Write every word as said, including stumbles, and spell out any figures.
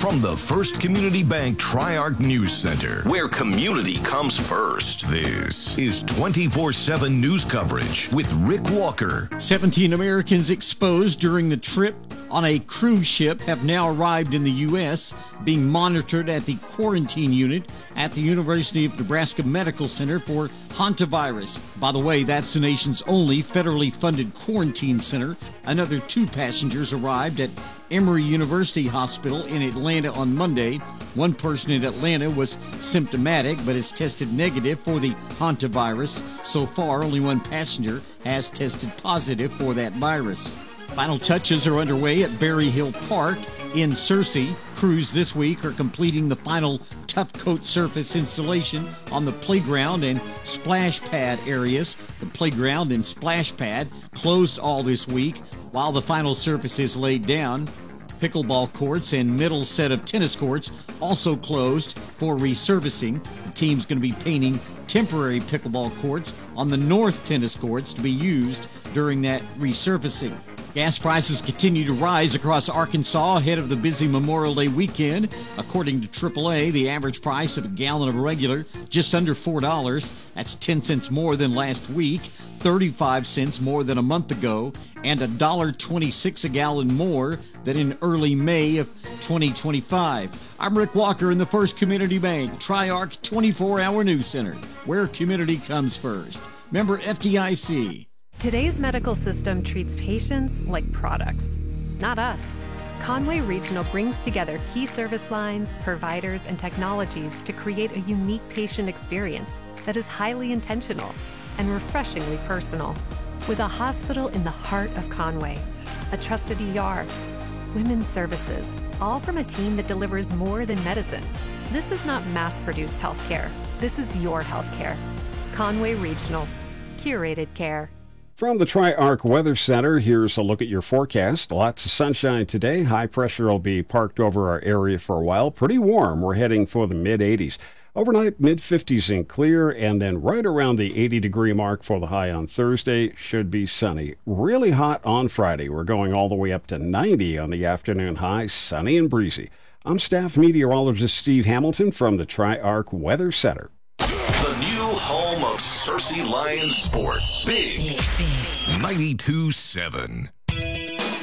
From the First Community Bank Tri-Arc News Center, where community comes first, this is twenty-four seven news coverage with Rick Walker. seventeen Americans exposed during the trip on a cruise ship have now arrived in the U S, being monitored at the quarantine unit at the University of Nebraska Medical Center for hantavirus. By the way, that's the nation's only federally funded quarantine center. Another two passengers arrived at Emory University Hospital in Atlanta on Monday. One person in Atlanta was symptomatic but has tested negative for the hantavirus. So far, only one passenger has tested positive for that virus. Final touches are underway at Berry Hill Park in Searcy. Crews this week are completing the final tough coat surface installation on the playground and splash pad areas. The playground and splash pad closed all this week while the final surface is laid down. Pickleball courts and middle set of tennis courts also closed for resurfacing. The team's going to be painting temporary pickleball courts on the north tennis courts to be used during that resurfacing. Gas prices continue to rise across Arkansas ahead of the busy Memorial Day weekend. According to triple A, the average price of a gallon of regular just under four dollars. That's ten cents more than last week, thirty-five cents more than a month ago, and one dollar and twenty-six cents a gallon more than in early May of twenty twenty-five. I'm Rick Walker in the First Community Bank Tri-Arc twenty-four hour News Center, where community comes first. Member F D I C. Today's medical system treats patients like products, not us. Conway Regional brings together key service lines, providers, and technologies to create a unique patient experience that is highly intentional and refreshingly personal. With a hospital in the heart of Conway, a trusted E R, women's services, all from a team that delivers more than medicine. This is not mass-produced healthcare. This is your healthcare. Conway Regional, curated care. From the Tri-Arc Weather Center, here's a look at your forecast. Lots of sunshine today. High pressure will be parked over our area for a while. Pretty warm. We're heading for the mid eighties. Overnight, mid fifties and clear, and then right around the eighty degree mark for the high on Thursday. Should be sunny. Really hot on Friday. We're going all the way up to ninety on the afternoon high, sunny and breezy. I'm staff meteorologist Steve Hamilton from the Tri-Arc Weather Center. The new home of Searcy Lions sports. Big ninety-two seven.